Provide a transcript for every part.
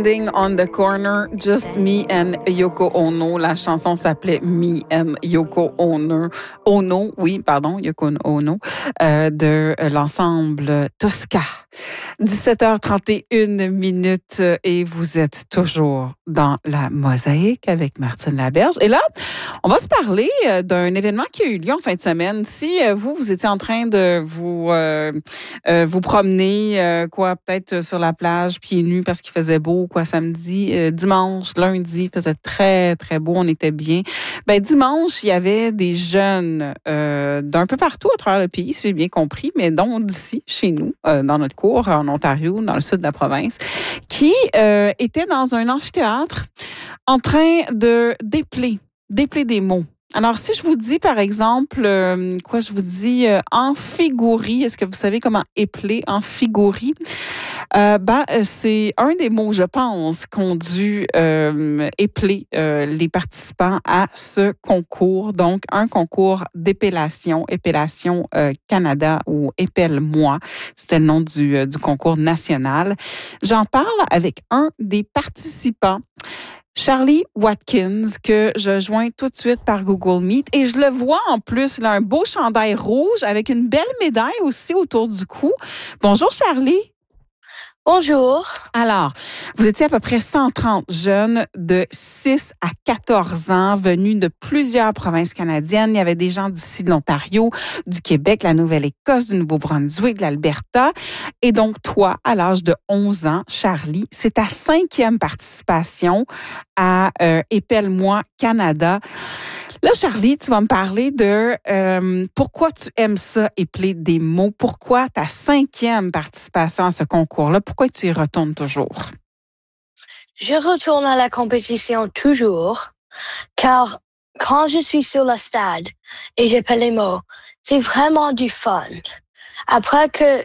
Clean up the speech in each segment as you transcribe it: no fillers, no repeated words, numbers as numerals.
Standing on the Corner, Just Me and Yoko Ono. La chanson s'appelait Me and Yoko Ono. Yoko Ono, de l'ensemble Tosca. 17h31 et vous êtes toujours dans la mosaïque avec Martine Laberge. Et là, on va se parler d'un événement qui a eu lieu en fin de semaine. Si vous étiez en train de vous promener, peut-être sur la plage, pieds nus parce qu'il faisait beau, samedi, dimanche, lundi, il faisait très, très beau, on était bien. Dimanche, il y avait des jeunes d'un peu partout à travers le pays, si j'ai bien compris, mais dont d'ici, chez nous, dans notre cour, en Ontario, dans le sud de la province, qui étaient dans un amphithéâtre en train de dépeler des mots. Alors, si je vous dis, par exemple, amphigourie, est-ce que vous savez comment épeler amphigourie? C'est un des mots, je pense, qu'ont dû épeler les participants à ce concours. Donc, un concours d'épellation Canada ou Épelle-moi. C'était le nom du concours national. J'en parle avec un des participants, Charlie Watkins, que je joins tout de suite par Google Meet. Et je le vois en plus, il a un beau chandail rouge avec une belle médaille aussi autour du cou. Bonjour Charlie. Bonjour. Alors, vous étiez à peu près 130 jeunes de 6 à 14 ans venus de plusieurs provinces canadiennes. Il y avait des gens d'ici de l'Ontario, du Québec, la Nouvelle-Écosse, du Nouveau-Brunswick, de l'Alberta. Et donc, toi, à l'âge de 11 ans, Charlie, c'est ta 5e participation à Épelle-moi Canada. Là, Charlie, tu vas me parler de pourquoi tu aimes ça, épeler des mots. Pourquoi ta 5e participation à ce concours-là? Pourquoi tu y retournes toujours? Je retourne à la compétition toujours, car quand je suis sur le stade et j'épelle les mots, c'est vraiment du fun. Après que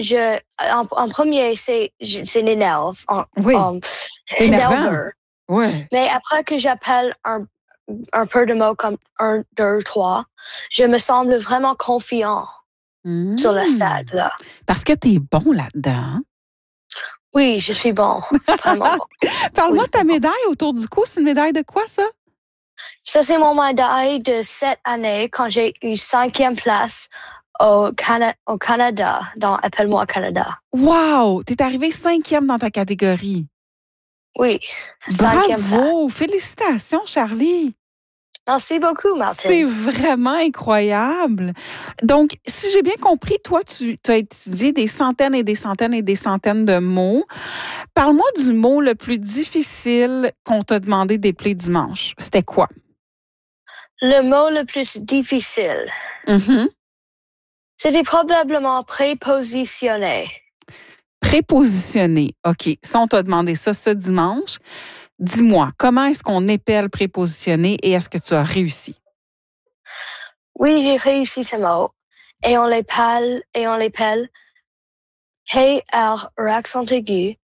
en premier, c'est l'énerve. Oui, c'est énervant. Ouais. Mais après que j'appelle un peu de mots comme 1, 2, 3, je me semble vraiment confiant sur le stade, là. Parce que t'es bon là-dedans. Oui, je suis bon. Vraiment bon. Parle-moi de ta médaille autour du cou. C'est une médaille de quoi, ça? Ça, c'est mon médaille de cette année quand j'ai eu 5e place au Canada, dans Appelle-moi Canada. Wow! T'es arrivé 5e dans ta catégorie. Oui, 5e place. Bravo! Félicitations, Charlie! Merci beaucoup, Martine. C'est vraiment incroyable. Donc, si j'ai bien compris, toi, tu as étudié des centaines et des centaines et des centaines de mots. Parle-moi du mot le plus difficile qu'on t'a demandé d'épeler dimanche. C'était quoi? Le mot le plus difficile. Mm-hmm. C'était probablement prépositionné. Prépositionné. OK. Si on t'a demandé ça ce dimanche, dis-moi, comment est-ce qu'on épelle prépositionné et est-ce que tu as réussi? Oui, j'ai réussi ce mot. Et on l'épelle P-R, accent aigu,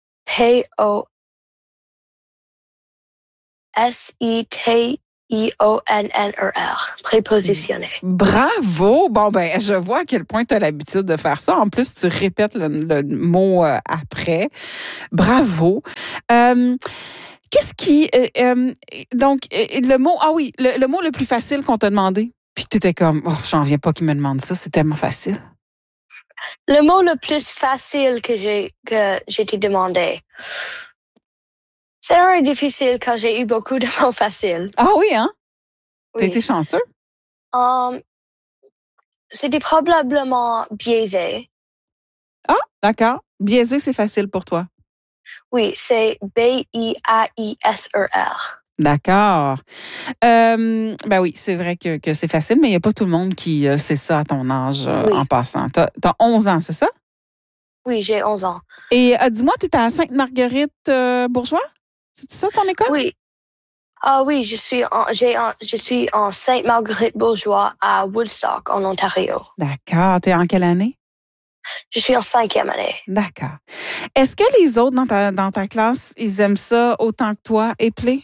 P-O-S-I-T-I-O-N-N-E-R, prépositionné. Bravo! Bon, je vois à quel point tu as l'habitude de faire ça. En plus, tu répètes le mot après. Bravo! Qu'est-ce qui... donc, le mot... Ah oui, le mot le plus facile qu'on t'a demandé. Puis tu étais comme, j'en viens pas qu'il me demande ça, c'est tellement facile. Le mot le plus facile que j'ai été demandé. C'est un difficile quand j'ai eu beaucoup de mots faciles. Ah oui, hein? Oui. T'as été chanceux? C'était probablement biaisé. Ah, d'accord. Biaisé, c'est facile pour toi. Oui, c'est B-I-A-I-S-E-R. D'accord. Oui, c'est vrai que c'est facile, mais il n'y a pas tout le monde qui sait ça à ton âge en passant. T'as 11 ans, c'est ça? Oui, j'ai 11 ans. Et dis-moi, tu es à Sainte-Marguerite-Bourgeois? C'est ça ton école? Oui. Ah oui, je suis en Sainte-Marguerite-Bourgeois à Woodstock, en Ontario. D'accord. Tu es en quelle année? Je suis en 5e année. D'accord. Est-ce que les autres dans ta classe, ils aiment ça autant que toi, épeler?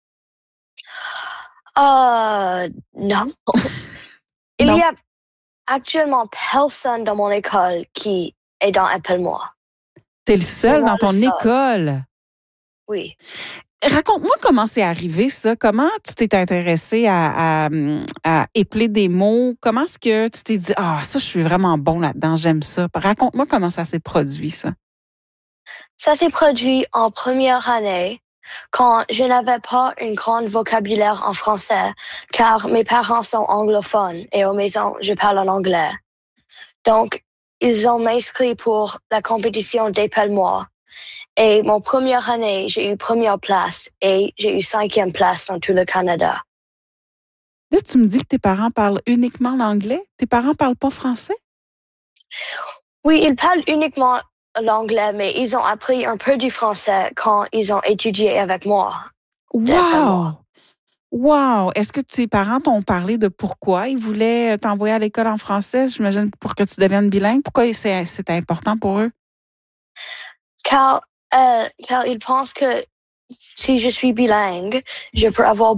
Non. Il y a actuellement personne dans mon école qui est dans Appelle-moi. T'es le seul dans ton école? Oui. Raconte-moi comment c'est arrivé, ça. Comment tu t'es intéressée à épeler des mots? Comment est-ce que tu t'es dit, ah, ça, je suis vraiment bon là-dedans, j'aime ça. Raconte-moi comment ça s'est produit, ça. Ça s'est produit en première année quand je n'avais pas un grand vocabulaire en français car mes parents sont anglophones et aux maisons, je parle en anglais. Donc, ils ont m'inscrit pour la compétition d'Épelle-moi. Et mon première année, j'ai eu première place et j'ai eu 5e place dans tout le Canada. Là, tu me dis que tes parents parlent uniquement l'anglais? Tes parents parlent pas français? Oui, ils parlent uniquement l'anglais, mais ils ont appris un peu du français quand ils ont étudié avec moi. Wow! Wow! Est-ce que tes parents t'ont parlé de pourquoi ils voulaient t'envoyer à l'école en français? J'imagine pour que tu deviennes bilingue. Pourquoi c'était important pour eux? Car ils pensent que si je suis bilingue, je peux avoir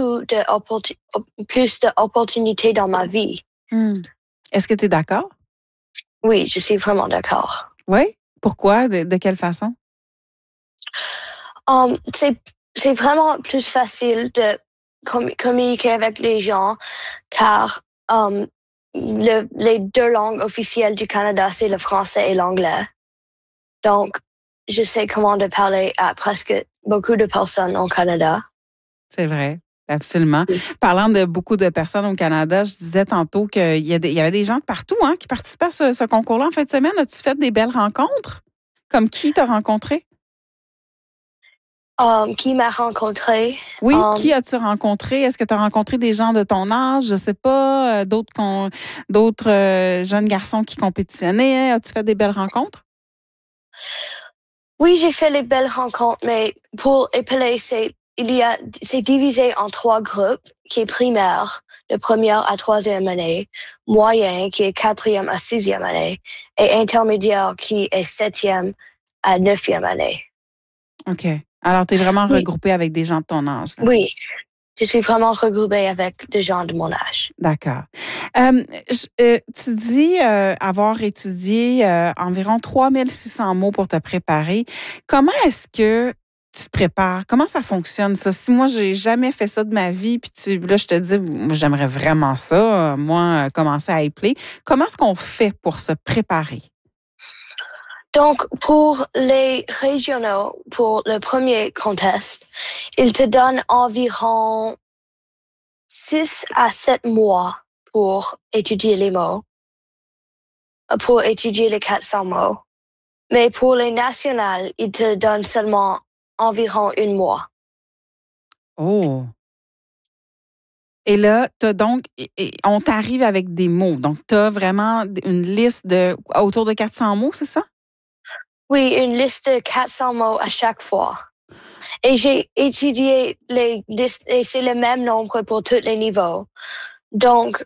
plus d'opportunités dans ma vie. Est-ce que tu es d'accord? Oui, je suis vraiment d'accord. Oui? Pourquoi? De quelle façon? C'est vraiment plus facile de communiquer avec les gens car les 2 langues officielles du Canada, c'est le français et l'anglais. Donc, je sais comment de parler à presque beaucoup de personnes au Canada. C'est vrai, absolument. Oui. Parlant de beaucoup de personnes au Canada, je disais tantôt qu'il y avait des gens de partout qui participaient à ce concours-là en fin de semaine. As-tu fait des belles rencontres? Comme qui t'as rencontré? Qui m'a rencontré? Oui, qui as-tu rencontré? Est-ce que tu as rencontré des gens de ton âge? Je sais pas, d'autres jeunes garçons qui compétitionnaient. As-tu fait des belles rencontres? Oui, j'ai fait les belles rencontres, mais pour épeler, c'est divisé en 3 groupes, qui est primaire, de première à 3e année, moyen, qui est 4e à 6e année, et intermédiaire, qui est 7e à 9e année. OK. Alors, tu es vraiment Oui. regroupé avec des gens de ton âge. Là. Oui, je suis vraiment regroupée avec des gens de mon âge. D'accord. Tu dis avoir étudié environ 3600 mots pour te préparer. Comment est-ce que tu te prépares? Comment ça fonctionne, ça? Si moi, j'ai jamais fait ça de ma vie, puis là, je te dis, j'aimerais vraiment ça, moi, commencer à épeler. Comment est-ce qu'on fait pour se préparer? Donc, pour les régionaux, pour le premier contest, ils te donnent environ 6 à 7 mois pour étudier les mots, pour étudier les 400 mots. Mais pour les nationales, ils te donnent seulement environ 1 mois. Oh! Et là, on t'arrive avec des mots. Donc, tu as vraiment une liste de autour de 400 mots, c'est ça? Oui, une liste de 400 mots à chaque fois. Et j'ai étudié les listes et c'est le même nombre pour tous les niveaux. Donc,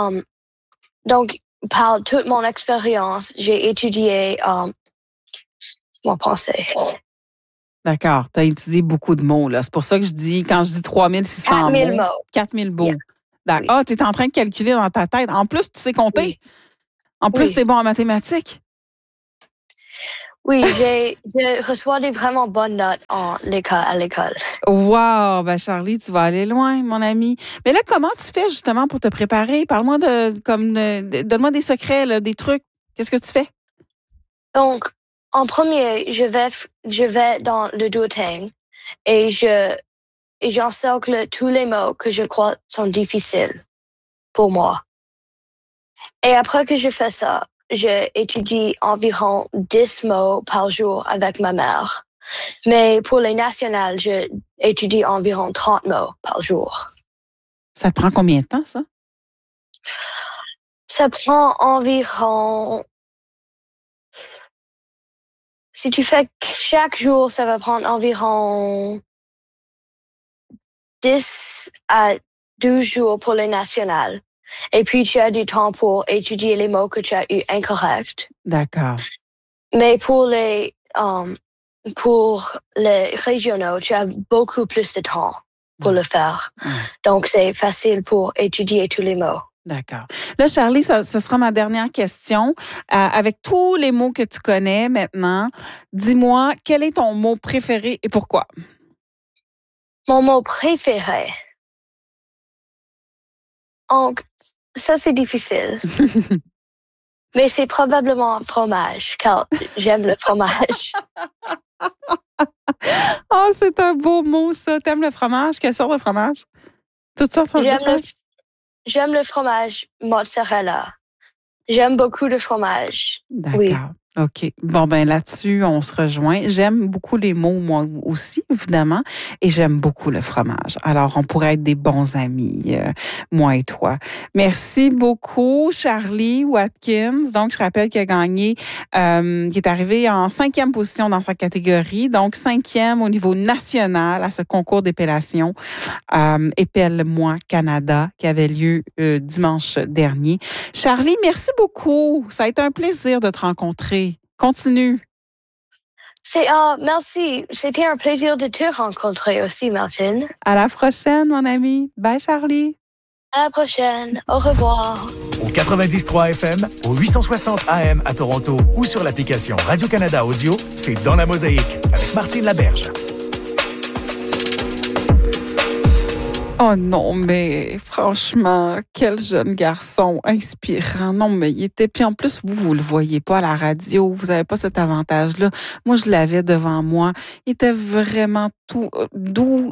par toute mon expérience, j'ai étudié mon pensée. D'accord. Tu as étudié beaucoup de mots, là. C'est pour ça que quand je dis 3600 4000 mots, mots. 4000 mots. Yeah. D'accord. Ah, tu es en train de calculer dans ta tête. En plus, tu sais compter. Oui. En plus, tu es bon en mathématiques. Oui, je reçois des vraiment bonnes notes à l'école. Wow! Ben, Charlie, tu vas aller loin, mon ami. Mais là, comment tu fais justement pour te préparer? Parle-moi donne-moi des secrets, là, des trucs. Qu'est-ce que tu fais? Donc, en premier, je vais dans le Duotang et j'encercle tous les mots que je crois sont difficiles pour moi. Et après que je fais ça, je étudie environ 10 mots par jour avec ma mère. Mais pour les nationales, je étudie environ 30 mots par jour. Ça te prend combien de temps, ça? Ça prend environ... Si tu fais chaque jour, ça va prendre environ 10 à 12 jours pour les nationales. Et puis, tu as du temps pour étudier les mots que tu as eu incorrects. D'accord. Mais pour les régionaux, tu as beaucoup plus de temps pour le faire. Donc, c'est facile pour étudier tous les mots. D'accord. Là, Charlie, ce sera ma dernière question. Avec tous les mots que tu connais maintenant, dis-moi, quel est ton mot préféré et pourquoi? Mon mot préféré. Donc, ça, c'est difficile. Mais c'est probablement fromage, car j'aime le fromage. Oh, c'est un beau mot, ça. T'aimes le fromage? Quelle sorte de fromage? Toutes sortes de fromage? J'aime le fromage mozzarella. J'aime beaucoup le fromage. D'accord. Oui. OK. Bon, ben là-dessus, on se rejoint. J'aime beaucoup les mots, moi aussi, évidemment, et j'aime beaucoup le fromage. Alors, on pourrait être des bons amis, moi et toi. Merci beaucoup, Charlie Watkins. Donc, je rappelle qu'il a gagné, qui est arrivé en 5e position dans sa catégorie, donc 5e au niveau national à ce concours d'épellation Épelle-moi Canada qui avait lieu dimanche dernier. Charlie, merci beaucoup. Ça a été un plaisir de te rencontrer. Continue. Merci. C'était un plaisir de te rencontrer aussi, Martine. À la prochaine, mon ami. Bye, Charlie. À la prochaine. Au revoir. Au 90.3 FM, au 860 AM à Toronto ou sur l'application Radio-Canada Audio, c'est Dans la Mosaïque avec Martine Laberge. Oh non, mais franchement, quel jeune garçon inspirant. Non, mais il était... Puis en plus, vous le voyez pas à la radio. Vous avez pas cet avantage-là. Moi, je l'avais devant moi. Il était vraiment tout doux,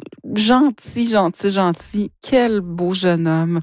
gentil. Quel beau jeune homme.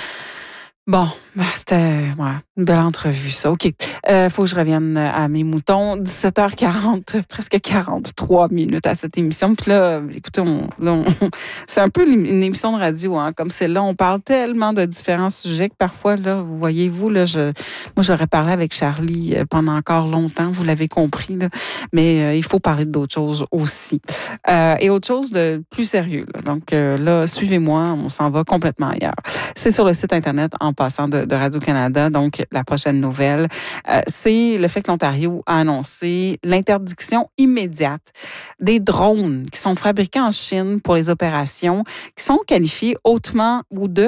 Bon, c'était une belle entrevue, ça. OK. Faut que je revienne à mes moutons. 17h40, presque 43 minutes à cette émission. Puis là, écoutez, c'est un peu une émission de radio, hein, comme celle-là. On parle tellement de différents sujets que parfois, là, voyez-vous, là, moi, j'aurais parlé avec Charlie pendant encore longtemps, vous l'avez compris, là. Mais il faut parler d'autres choses aussi. Et autre chose de plus sérieux, là. Donc là, suivez-moi, on s'en va complètement ailleurs. C'est sur le site Internet en passant de Radio-Canada. Donc, la prochaine nouvelle, c'est le fait que l'Ontario a annoncé l'interdiction immédiate des drones qui sont fabriqués en Chine pour les opérations qui sont qualifiées hautement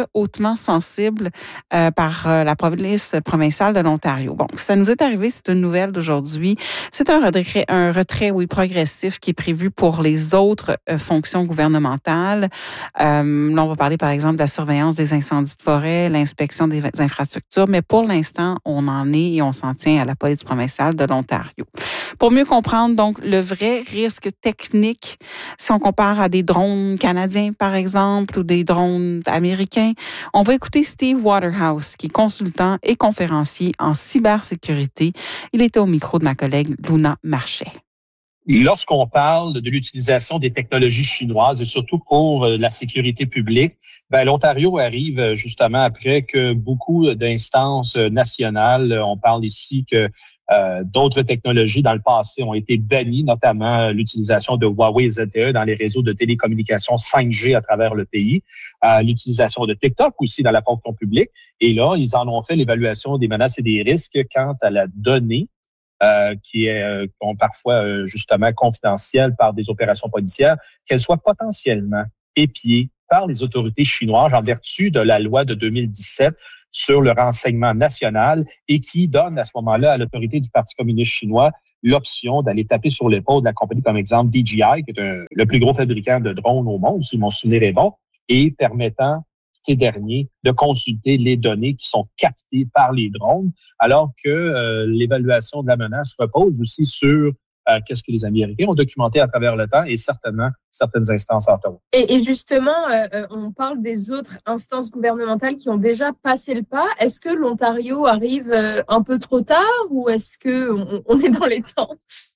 sensibles par la police provinciale de l'Ontario. Bon, ça nous est arrivé, c'est une nouvelle d'aujourd'hui. C'est un retrait, progressif qui est prévu pour les autres fonctions gouvernementales. Là, on va parler, par exemple, de la surveillance des incendies de forêt, l'inspection des infrastructures, mais pour l'instant, on en est et on s'en tient à la police provinciale de l'Ontario. Pour mieux comprendre, donc, le vrai risque technique, si on compare à des drones canadiens, par exemple, ou des drones américains, on va écouter Steve Waterhouse, qui est consultant et conférencier en cybersécurité. Il était au micro de ma collègue Luna Marchais. Lorsqu'on parle de l'utilisation des technologies chinoises et surtout pour la sécurité publique, l'Ontario arrive justement après que beaucoup d'instances nationales, on parle ici que d'autres technologies dans le passé ont été bannies, notamment l'utilisation de Huawei ZTE dans les réseaux de télécommunications 5G à travers le pays, l'utilisation de TikTok aussi dans la fonction publique. Et là, ils en ont fait l'évaluation des menaces et des risques quant à la donnée qui est parfois justement confidentielle par des opérations policières, qu'elle soit potentiellement épiée par les autorités chinoises en vertu de la loi de 2017 sur le renseignement national et qui donne à ce moment-là à l'autorité du Parti communiste chinois l'option d'aller taper sur l'épaule de la compagnie comme exemple DJI, qui est le plus gros fabricant de drones au monde, si mon souvenir est bon, et permettant ces derniers de consulter les données qui sont captées par les drones, alors que l'évaluation de la menace repose aussi sur qu'est-ce que les Américains ont documenté à travers le temps et certainement certaines instances à Ottawa. Et justement, on parle des autres instances gouvernementales qui ont déjà passé le pas. Est-ce que l'Ontario arrive un peu trop tard ou est-ce qu'on est dans les temps?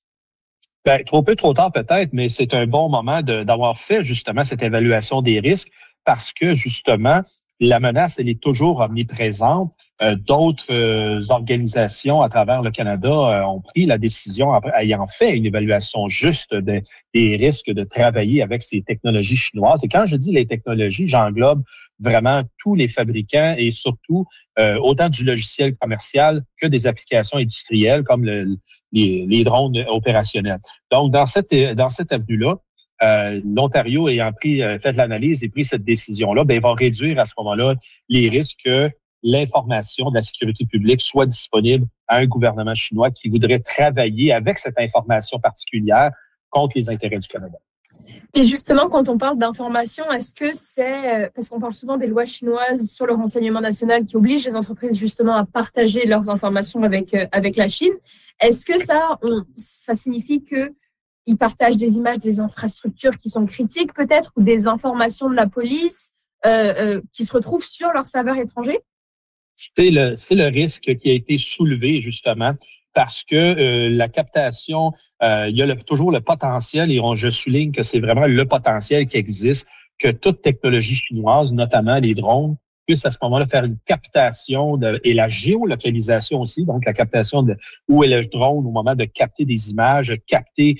Trop peu, trop tard peut-être, mais c'est un bon moment d'avoir fait justement cette évaluation des risques parce que justement, la menace, elle est toujours omniprésente. D'autres organisations à travers le Canada ont pris la décision, ayant fait une évaluation juste des risques de travailler avec ces technologies chinoises. Et quand je dis les technologies, j'englobe vraiment tous les fabricants et surtout autant du logiciel commercial que des applications industrielles comme les drones opérationnels. Donc, dans cette avenue-là, l'Ontario ayant fait l'analyse et pris cette décision-là, il va réduire à ce moment-là les risques que l'information de la sécurité publique soit disponible à un gouvernement chinois qui voudrait travailler avec cette information particulière contre les intérêts du Canada. Et justement, quand on parle d'information, est-ce que c'est, parce qu'on parle souvent des lois chinoises sur le renseignement national qui obligent les entreprises justement à partager leurs informations avec la Chine, est-ce que ça signifie qu'ils partagent des images des infrastructures qui sont critiques peut-être, ou des informations de la police qui se retrouvent sur leur serveur étranger? C'est le risque qui a été soulevé justement parce que la captation, il y a toujours le potentiel, et je souligne que c'est vraiment le potentiel qui existe, que toute technologie chinoise, notamment les drones, puisse à ce moment-là faire une captation et la géolocalisation aussi, donc la captation de où est le drone au moment de capter des images, capter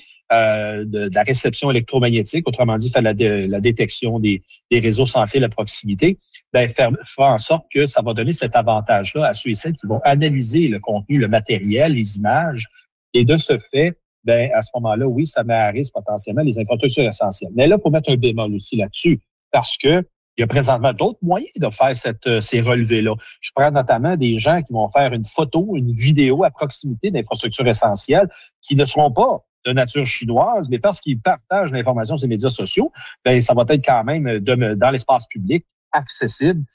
de la réception électromagnétique, autrement dit, faire la détection des réseaux sans fil à proximité, fera en sorte que ça va donner cet avantage-là à ceux et celles qui vont analyser le contenu, le matériel, les images, et de ce fait, à ce moment-là, oui, ça met à risque potentiellement les infrastructures essentielles. Mais là, pour mettre un bémol aussi là-dessus, parce que il y a présentement d'autres moyens de faire ces relevés-là. Je prends notamment des gens qui vont faire une photo, une vidéo à proximité d'infrastructures essentielles qui ne seront pas de nature chinoise, mais parce qu'ils partagent l'information sur les médias sociaux, ça va être quand même dans l'espace public, accessible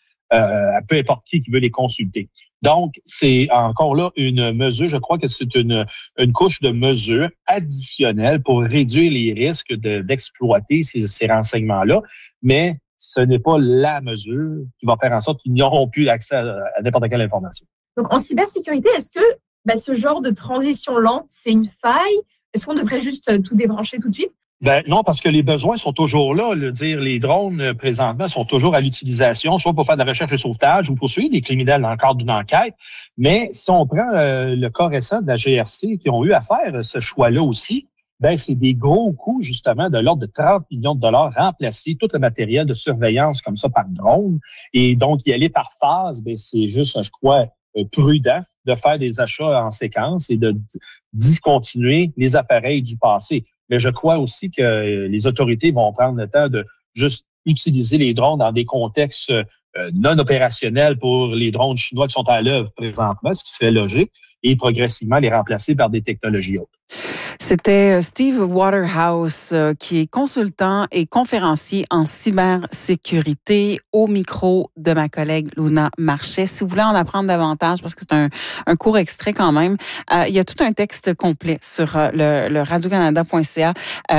à peu importe qui veut les consulter. Donc, c'est encore là une mesure, je crois que c'est une couche de mesures additionnelles pour réduire les risques d'exploiter ces renseignements-là, mais ce n'est pas la mesure qui va faire en sorte qu'ils n'auront plus accès à n'importe quelle information. Donc, en cybersécurité, est-ce que ce genre de transition lente, c'est une faille? Est-ce qu'on devrait juste tout débrancher tout de suite? Non, parce que les besoins sont toujours là. Les drones, présentement, sont toujours à l'utilisation, soit pour faire de la recherche et sauvetage ou pour suivre des criminels dans le cadre d'une enquête. Mais si on prend le cas récent de la GRC qui ont eu à faire ce choix-là aussi, c'est des gros coûts, justement, de l'ordre de 30 millions de dollars, remplacer tout le matériel de surveillance comme ça par drone. Et donc, y aller par phase, c'est juste, je crois, prudent de faire des achats en séquence et de discontinuer les appareils du passé. Mais je crois aussi que les autorités vont prendre le temps de juste utiliser les drones dans des contextes non opérationnels pour les drones chinois qui sont à l'œuvre présentement, ce qui serait logique, et progressivement les remplacer par des technologies autres. C'était Steve Waterhouse, qui est consultant et conférencier en cybersécurité, au micro de ma collègue Luna Marchais. Si vous voulez en apprendre davantage, parce que c'est un court extrait quand même, il y a tout un texte complet sur le radiocanada.ca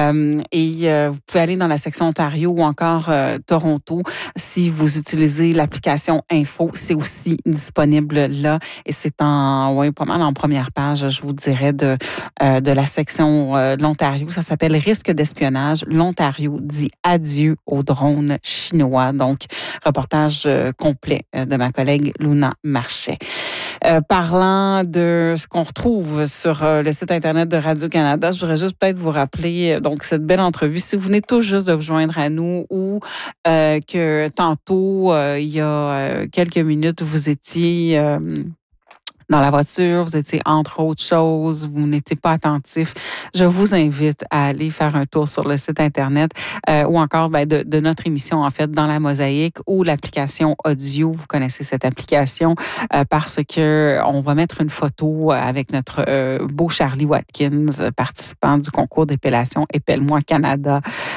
et vous pouvez aller dans la section Ontario ou encore Toronto. Si vous utilisez l'application Info, c'est aussi disponible là et c'est pas mal en première page, je vous dirais, de la section de l'Ontario. Ça s'appelle Risque d'espionnage. L'Ontario dit adieu aux drones chinois. Donc, reportage complet de ma collègue Luna Marchais. Parlant de ce qu'on retrouve sur le site Internet de Radio-Canada, je voudrais juste peut-être vous rappeler donc cette belle entrevue. Si vous venez tout juste de vous joindre à nous ou que tantôt, il y a quelques minutes, vous étiez dans la voiture, vous étiez entre autres choses, vous n'étiez pas attentif, je vous invite à aller faire un tour sur le site Internet ou encore de notre émission, en fait, dans la Mosaïque ou l'application audio. Vous connaissez cette application parce que on va mettre une photo avec notre beau Charlie Watkins, participant du concours d'épellation Épelle-moi Canada